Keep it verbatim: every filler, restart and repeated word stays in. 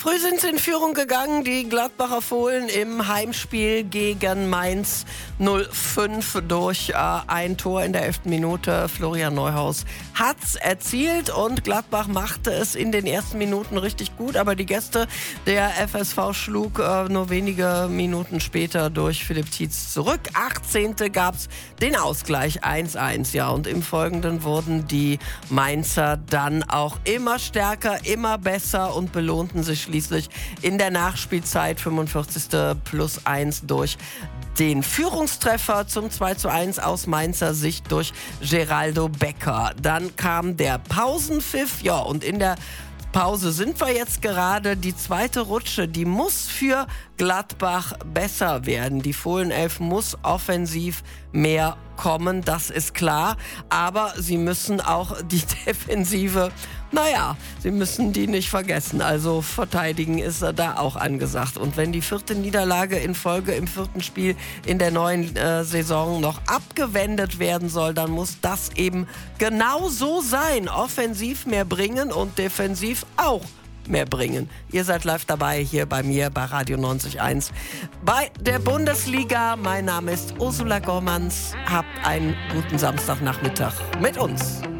Früh sind sie in Führung gegangen, die Gladbacher Fohlen im Heimspiel gegen Mainz null fünf durch äh, ein Tor in der elften Minute. Florian Neuhaus hat's erzielt und Gladbach machte es in den ersten Minuten richtig gut, aber die Gäste der F S V schlug äh, nur wenige Minuten später durch Philipp Tietz zurück. achtzehnte gab's den Ausgleich eins eins, ja, und im Folgenden wurden die Mainzer dann auch immer stärker, immer besser und belohnten sich schließlich in der Nachspielzeit fünfundvierzigste plus eins durch den Führungstreffer zum zwei zu eins aus Mainzer Sicht durch Geraldo Becker. Dann kam der Pausenpfiff, ja, und in der Pause sind wir jetzt gerade. Die zweite Rutsche, die muss für Gladbach besser werden. Die Fohlenelf muss offensiv mehr kommen, das ist klar. Aber sie müssen auch die Defensive, naja, sie müssen die nicht vergessen. Also verteidigen ist da auch angesagt. Und wenn die vierte Niederlage in Folge im vierten Spiel in der neuen äh, Saison noch abgewendet werden soll, dann muss das eben genau so sein. Offensiv mehr bringen und defensiv auch mehr bringen. Ihr seid live dabei hier bei mir bei Radio neunzig Komma eins bei der Bundesliga. Mein Name ist Ursula Gormans. Habt einen guten Samstagnachmittag mit uns.